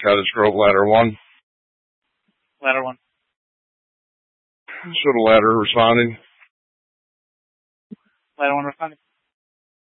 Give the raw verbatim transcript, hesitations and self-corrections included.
Cottage Grove, ladder one. Ladder one. So the ladder responding. Ladder one responding.